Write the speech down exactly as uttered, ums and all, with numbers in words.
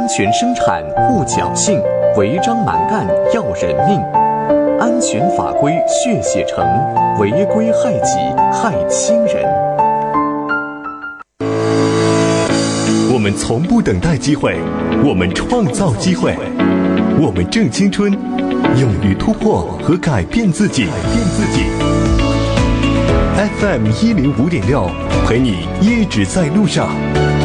安全生产护侥幸，违章蛮干要人命。安全法规血写成，违规害己害亲人。 我们从不等待机会，我们创造机会。我们正青春，勇于突破和改变自己。改变自己。F M 一零五点六，陪你一直在路上。